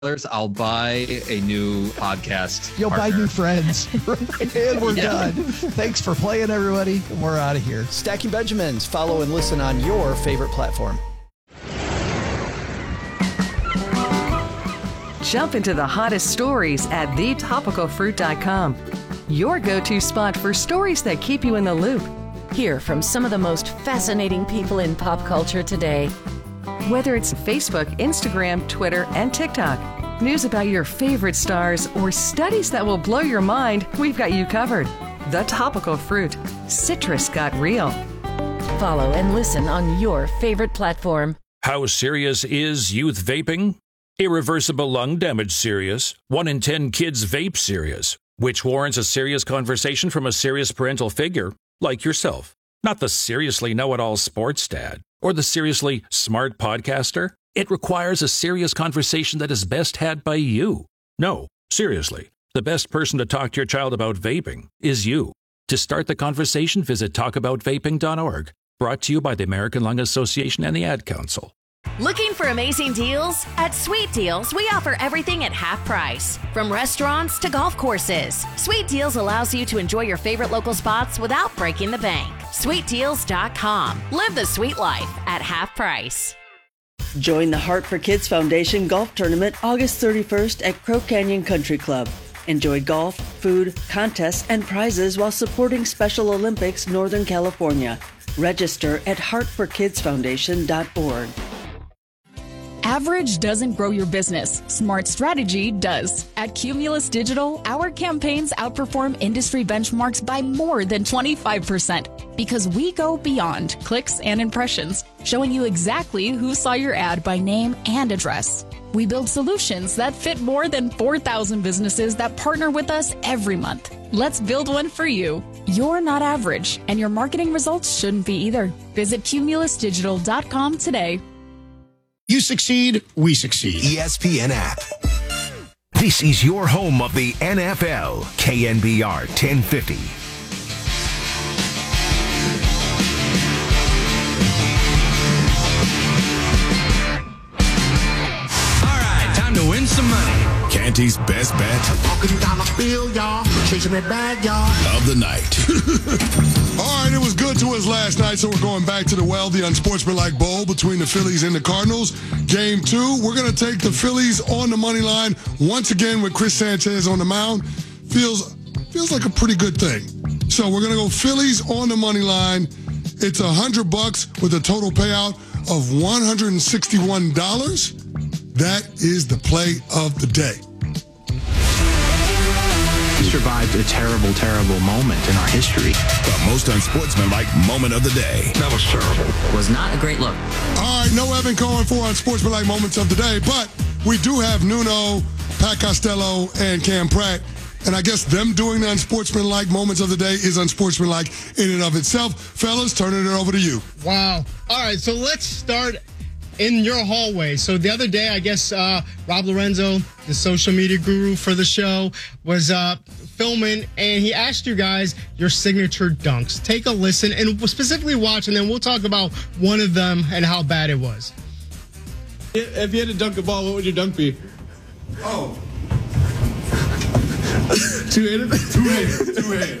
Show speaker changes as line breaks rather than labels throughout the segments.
I'll buy a new podcast.
You'll
partner.
buy new friends. And we're done. Thanks for playing, everybody. We're out of here.
Stacking Benjamins. Follow and listen on your favorite platform.
Jump into the hottest stories at thetopicalfruit.com. Your go-to spot for stories that keep you in the loop.
Hear from some of the most fascinating people in pop culture today.
Whether it's Facebook, Instagram, Twitter, and TikTok, news about your favorite stars, or studies that will blow your mind, we've got you covered. The Topical Fruit. Citrus got real.
Follow and listen on your favorite platform.
How serious is youth vaping? Irreversible lung damage serious. 1 in 10 kids vape serious, which warrants a serious conversation from a serious parental figure like yourself. Not the seriously know-it-all sports dad or the seriously smart podcaster. It requires a serious conversation that is best had by you. No, seriously, the best person to talk to your child about vaping is you. To start the conversation, visit talkaboutvaping.org. Brought to you by the American Lung Association and the Ad Council.
Looking for amazing deals? At Sweet Deals, we offer everything at half price. From restaurants to golf courses, Sweet Deals allows you to enjoy your favorite local spots without breaking the bank. SweetDeals.com. Live the sweet life at half price.
Join the Heart for Kids Foundation Golf Tournament August 31st at Crow Canyon Country Club. Enjoy golf, food, contests, and prizes while supporting Special Olympics Northern California. Register at heartforkidsfoundation.org.
Average doesn't grow your business. Smart strategy does. At Cumulus Digital, our campaigns outperform industry benchmarks by more than 25% because we go beyond clicks and impressions, showing you exactly who saw your ad by name and address. We build solutions that fit more than 4,000 businesses that partner with us every month. Let's build one for you. You're not average, and your marketing results shouldn't be either. Visit cumulusdigital.com today.
You succeed, we succeed.
ESPN app. This is your home of the NFL, KNBR 1050.
All right, time to win some money.
Canty's best bet
walking down the field, y'all, chasing that bag, y'all,
of the night.
All right, it was good to us last night, so we're going back to the the Unsportsmanlike Bowl between the Phillies and the Cardinals. Game 2, we're going to take the Phillies on the money line once again with Chris Sanchez on the mound. Feels like a pretty good thing. So we're going to go Phillies on the money line. It's $100 with a total payout of $161. That is the play of the day.
We survived a terrible, terrible moment in our history.
The most unsportsmanlike moment of the day.
That was terrible.
Was not a great look.
All right, no Evan Cohen for unsportsmanlike moments of the day, but we do have Nuno, Pat Costello, and Cam Pratt. And I guess them doing the unsportsmanlike moments of the day is unsportsmanlike in and of itself. Fellas, turning it over to you.
Wow. All right, so let's start in your hallway. So the other day, I guess Rob Lorenzo, the social media guru for the show, was filming, and he asked you guys your signature dunks. Take a listen and specifically watch, and then we'll talk about one of them and how bad it was.
If you had to dunk a ball, what would your dunk be?
Oh.
Two-handed?
Two-handed.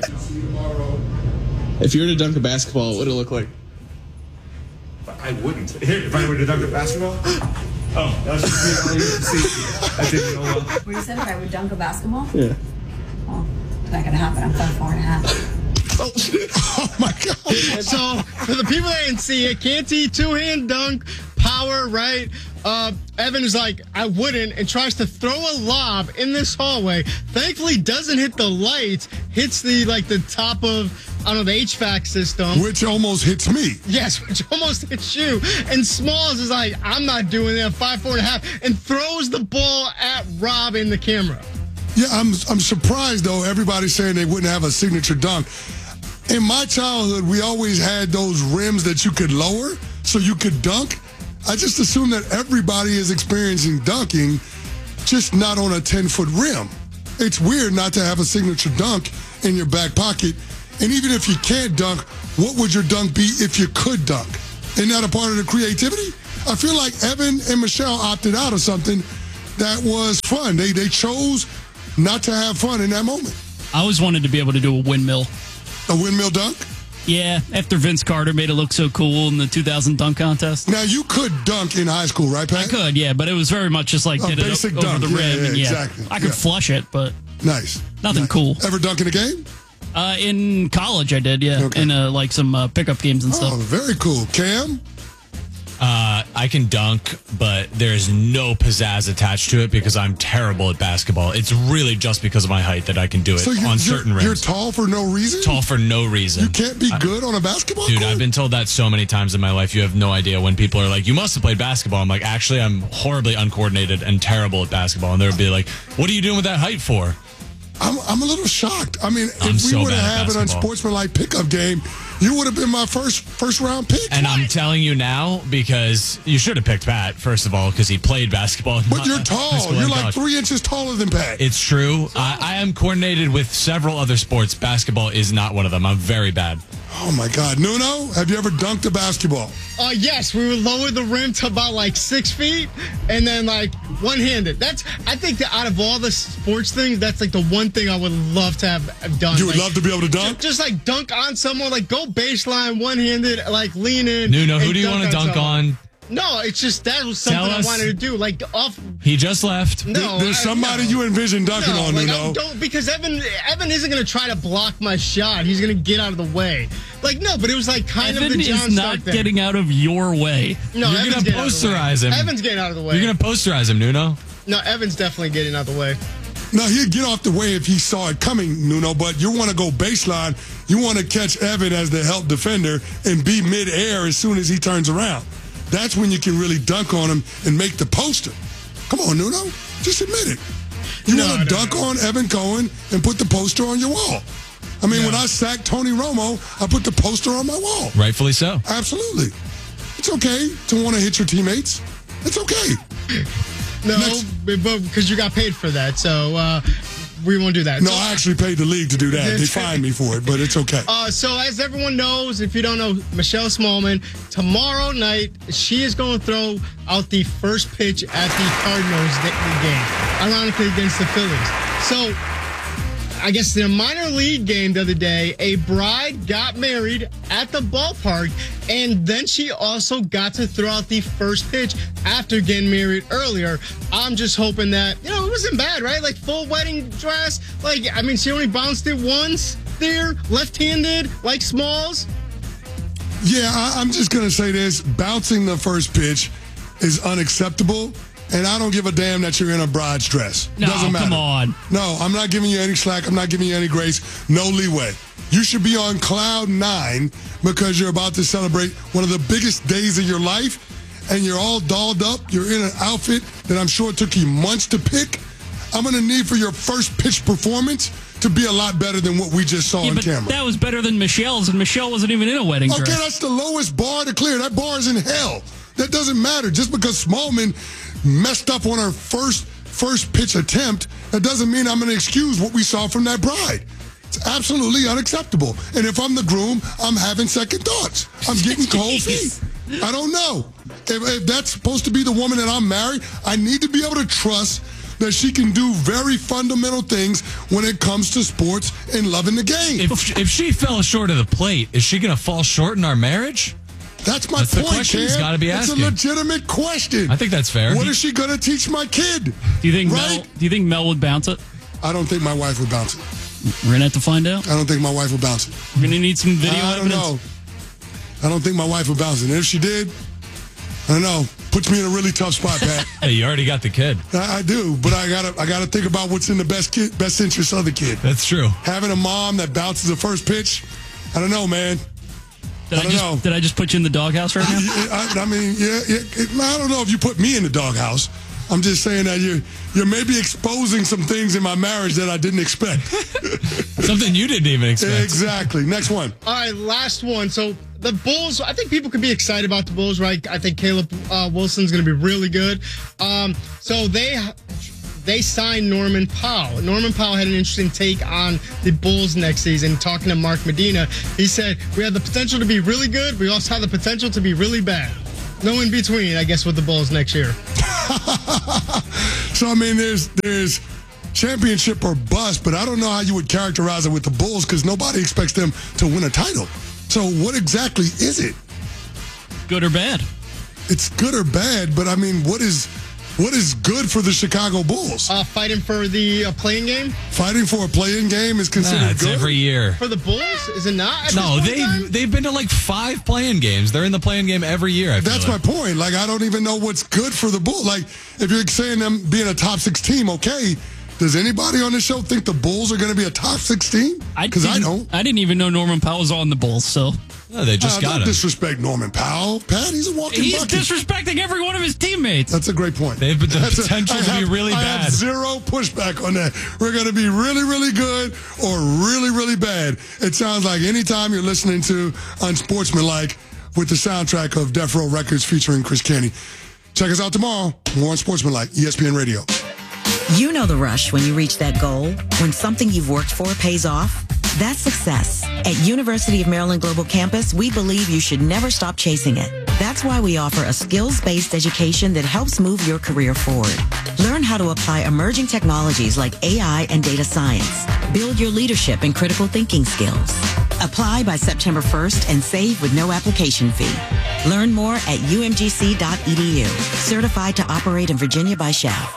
If you were to dunk a basketball, what would it look like?
I wouldn't. If I were to dunk a basketball? Oh, that was just me. I didn't know.
What you said, if I would dunk a basketball?
Yeah.
Well, it's not going to happen. I'm 5'4.5".
Oh, shit. Oh, my God.
So, for the people that didn't see it, Canty, two-hand dunk, power, right? Evan is like, I wouldn't, and tries to throw a lob in this hallway. Thankfully, doesn't hit the lights, hits the top of, I don't know, the HVAC system.
Which almost hits me.
Yes, which almost hits you. And Smalls is like, I'm not doing that, 5'4.5", and throws the ball at Rob in the camera.
Yeah, I'm surprised, though, everybody's saying they wouldn't have a signature dunk. In my childhood, we always had those rims that you could lower so you could dunk. I just assume that everybody is experiencing dunking, just not on a 10-foot rim. It's weird not to have a signature dunk in your back pocket. And even if you can't dunk, what would your dunk be if you could dunk? Isn't that a part of the creativity? I feel like Evan and Michelle opted out of something that was fun. They chose not to have fun in that moment.
I always wanted to be able to do a windmill.
A windmill dunk?
Yeah, after Vince Carter made it look so cool in the 2000 dunk contest.
Now, you could dunk in high school, right, Pat?
I could, yeah, but it was very much just like
A
did it
basic
over
dunk.
the rim.
Yeah,
and
exactly.
I could flush it, but
nice.
Nothing cool.
Ever dunk in a game?
In college, I did, yeah,
Okay.
in like some pickup games and stuff.
Oh, very cool. Cam?
I can dunk, but there's no pizzazz attached to it because I'm terrible at basketball. It's really just because of my height that I can do it on certain rims.
You're tall for no reason?
Tall for no reason.
You can't be good on a basketball
Dude,
court?
I've been told that so many times in my life. You have no idea when people are like, you must have played basketball. I'm like, actually, I'm horribly uncoordinated and terrible at basketball. And they'll be like, what are you doing with that height for?
I'm a little shocked. I mean,
I'm
if we
so
would
bad at
have had an
basketball.
unsportsmanlike pickup game, you would have been my first round pick.
And I'm telling you now because you should have picked Pat, first of all, because he played basketball.
But you're tall. You're like 3 inches taller than Pat.
It's true. I am coordinated with several other sports. Basketball is not one of them. I'm very bad.
Oh, my God. Nuno, have you ever dunked a basketball?
Yes, we would lower the rim to about like 6 feet and then like one-handed. I think that out of all the sports things, that's like the one thing I would love to have done.
You would love to be able to dunk?
Just like dunk on someone, like go baseline, one-handed, like lean in.
Nuno, who do you want to dunk on?
No, it's just that was something I wanted to do. Like off.
He just left.
No,
There's somebody you envision dunking on,
like,
Nuno.
don't, because Evan isn't going to try to block my shot. He's going to get out of the way. Like, no, but it was like kind
Evan
of the John
is
Stark
not
thing.
getting out of your way.
No,
You're
Evan's
going to
getting out of the way.
posterize him.
Evan's getting out of the way.
You're going to posterize him, Nuno.
No, Evan's definitely getting out of the way.
No, he'd get off the way if he saw it coming, Nuno, but you want to go baseline. You want to catch Evan as the help defender and be midair as soon as he turns around. That's when you can really dunk on him and make the poster. Come on, Nuno. Just admit it. You want to dunk on Evan Cohen and put the poster on your wall. I mean, when I sacked Tony Romo, I put the poster on my wall.
Rightfully so.
Absolutely. It's okay to want to hit your teammates. It's okay.
No, but because you got paid for that, so we won't do that.
No, I actually paid the league to do that. They fined me for it, but it's okay.
So as everyone knows, if you don't know, Michelle Smallman, tomorrow night, she is going to throw out the first pitch at the Cardinals game, ironically against the Phillies. So I guess in a minor league game the other day, a bride got married at the ballpark, and then she also got to throw out the first pitch after getting married earlier. I'm just hoping that, it wasn't bad, right? Like full wedding dress. Like, I mean, she only bounced it once there, left-handed, like Smalls.
Yeah, I'm just going to say this. Bouncing the first pitch is unacceptable. And I don't give a damn that you're in a bride's dress.
No,
Doesn't matter.
come on.
No, I'm not giving you any slack. I'm not giving you any grace. No leeway. You should be on cloud 9 because you're about to celebrate one of the biggest days of your life, and you're all dolled up. You're in an outfit that I'm sure it took you months to pick. I'm going to need for your first pitch performance to be a lot better than what we just saw on
but
camera.
That was better than Michelle's, and Michelle wasn't even in a wedding dress.
Okay, that's the lowest bar to clear. That bar is in hell. That doesn't matter. Just because Smallman messed up on her first pitch attempt, that doesn't mean I'm going to excuse what we saw from that bride. It's absolutely unacceptable. And if I'm the groom, I'm having second thoughts. I'm getting cold feet. I don't know. If that's supposed to be the woman that I'm married, I need to be able to trust that she can do very fundamental things when it comes to sports and loving the game.
If she fell short of the plate, is she going to fall short in our marriage?
That's my
point,
the
question he's gotta be asking.
It's a legitimate question.
I think that's fair.
What is she going to teach my kid?
Do you think Mel would bounce it?
I don't think my wife would bounce it.
We're going to have to find out.
I don't think my wife would bounce it.
We're going to need some video
I don't
evidence.
know. I don't think my wife would bounce it. And if she did, I don't know. Puts me in a really tough spot, Pat.
Hey, you already got the kid.
I do, but I gotta think about what's in the best interest of the kid.
That's true.
Having a mom that bounces the first pitch, I don't know, man.
Did I just put you in the doghouse right now?
I mean, I don't know if you put me in the doghouse. I'm just saying that you're maybe exposing some things in my marriage that I didn't expect.
Something you didn't even expect.
Exactly. Next one.
All right, last one. So the Bulls, I think people could be excited about the Bulls, right? I think Caleb Wilson's going to be really good. So they signed Norman Powell. Norman Powell had an interesting take on the Bulls next season. Talking to Mark Medina, he said, we have the potential to be really good. We also have the potential to be really bad. No in between, I guess, with the Bulls next year.
So, I mean, there's championship or bust, but I don't know how you would characterize it with the Bulls because nobody expects them to win a title. So what exactly is it?
Good or bad?
It's good or bad, but I mean, what is good for the Chicago Bulls?
Fighting for the playing game?
Fighting for a play-in game is considered
it's
good?
every year.
For the Bulls? Is it not?
No, they've been to like 5 play-in games. They're in the play-in game every year.
That's my point. Like, I don't even know what's good for the Bulls. Like, if you're saying them being a top 6 team, okay. Does anybody on the show think the Bulls are going to be a top 6 team? Because I don't.
I didn't even know Norman Powell was on the Bulls, so.
No, they just got him.
Don't disrespect Norman Powell. Pat, he's a walking
He's
bucket.
disrespecting every one of his teammates.
That's a great point.
They have the potential to be really
I
bad.
have zero pushback on that. We're going to be really, really good or really, really bad. It sounds like anytime you're listening to Unsportsmanlike with the soundtrack of Death Row Records featuring Chris Canty. Check us out tomorrow. More Unsportsmanlike, ESPN Radio.
You know the rush when you reach that goal, when something you've worked for pays off. That's success. At University of Maryland Global Campus, we believe you should never stop chasing it. That's why we offer a skills-based education that helps move your career forward. Learn how to apply emerging technologies like AI and data science. Build your leadership and critical thinking skills. Apply by September 1st and save with no application fee. Learn more at umgc.edu. Certified to operate in Virginia by Shell.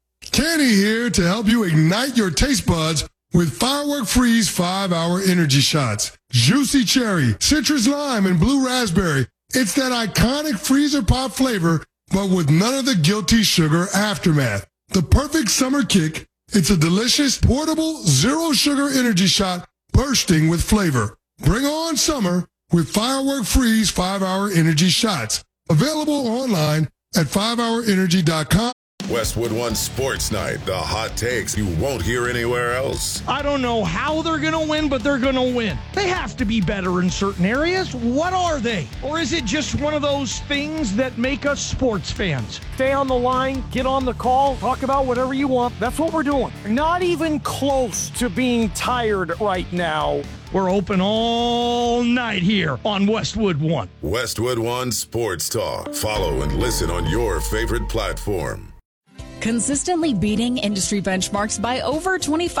Canty here to help you ignite your taste buds with Firework Freeze 5-Hour Energy Shots. Juicy cherry, citrus lime, and blue raspberry. It's that iconic freezer pop flavor, but with none of the guilty sugar aftermath. The perfect summer kick. It's a delicious, portable, zero-sugar energy shot bursting with flavor. Bring on summer with Firework Freeze 5-Hour Energy Shots. Available online at 5hourenergy.com.
Westwood One Sports Night, the hot takes you won't hear anywhere else.
I don't know how they're going to win, but they're going to win. They have to be better in certain areas. What are they? Or is it just one of those things that make us sports fans? Stay on the line, get on the call, talk about whatever you want. That's what we're doing. Not even close to being tired right now. We're open all night here on Westwood One.
Westwood One Sports Talk. Follow and listen on your favorite platform.
Consistently beating industry benchmarks by over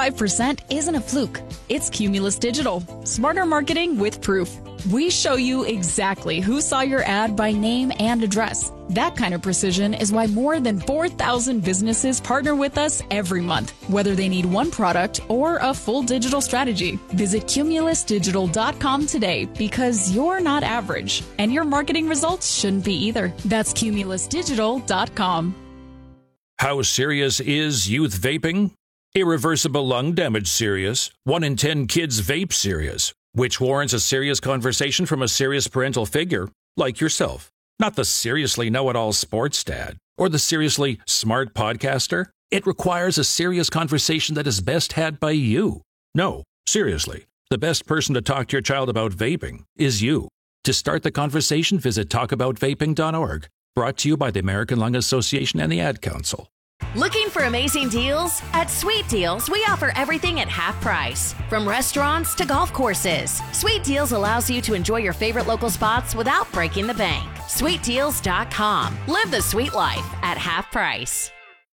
25% isn't a fluke. It's Cumulus Digital. Smarter marketing with proof. We show you exactly who saw your ad by name and address. That kind of precision is why more than 4,000 businesses partner with us every month, whether they need one product or a full digital strategy. Visit cumulusdigital.com today because you're not average, and your marketing results shouldn't be either. That's cumulusdigital.com.
How serious is youth vaping? Irreversible lung damage serious. 1 in 10 kids vape serious, which warrants a serious conversation from a serious parental figure like yourself. Not the seriously know-it-all sports dad or the seriously smart podcaster. It requires a serious conversation that is best had by you. No, seriously, the best person to talk to your child about vaping is you. To start the conversation, visit talkaboutvaping.org. Brought to you by the American Lung Association and the Ad Council.
Looking for amazing deals? At Sweet Deals, we offer everything at half price. From restaurants to golf courses, Sweet Deals allows you to enjoy your favorite local spots without breaking the bank. SweetDeals.com. Live the sweet life at half price.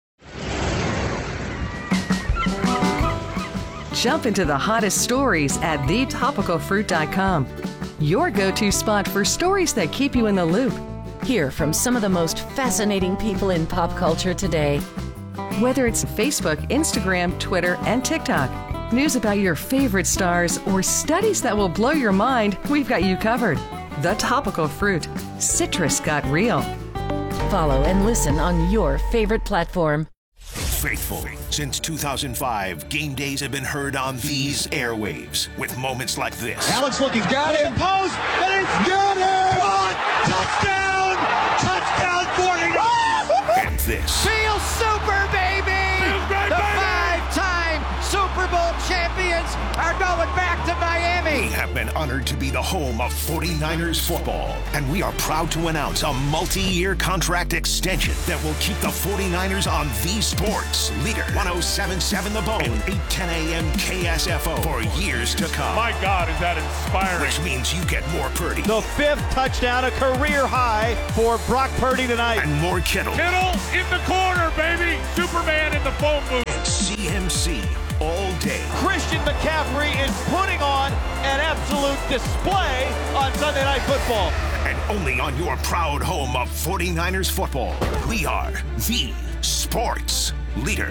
Jump into the hottest stories at thetopicalfruit.com. Your go-to spot for stories that keep you in the loop.
Hear from some of the most fascinating people in pop culture today.
Whether it's Facebook, Instagram, Twitter, and TikTok, news about your favorite stars, or studies that will blow your mind, we've got you covered. The Topical Fruit. Citrus got real.
Follow and listen on your favorite platform.
Faithful. Since 2005, game days have been heard on these airwaves with moments like this.
Alex looking, got him, post, and it's got him! Touchdown! Touchdown 49!
And this.
Feel super, baby! The 5-time Super Bowl champions are going back to Miami!
We have been honored to be the home of 49ers football, and we are proud to announce a multi-year contract extension that will keep the 49ers on the sports leader 107.7 The Bone, 8:10 a.m. KSFO for years to come.
My God, is that inspiring.
Which means you get more Purdy.
The 5th touchdown, a career high for Brock Purdy tonight.
And more Kittle.
Kittle in the corner, baby.
Superman in the phone booth.
CMC all day.
Christian McCaffrey is putting on an absolute display on Sunday Night Football.
And only on your proud home of 49ers football. We are the sports leader.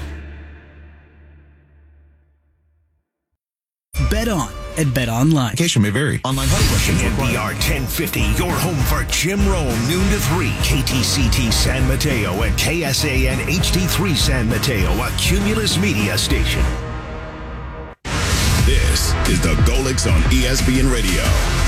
Bet on at Bet Online.
Location may vary. Online honey questions
KNBR 1050, your home for Jim Rome, noon to 3. KTCT San Mateo and KSAN HD3 San Mateo, a Cumulus media station.
This is the Golix on ESPN Radio.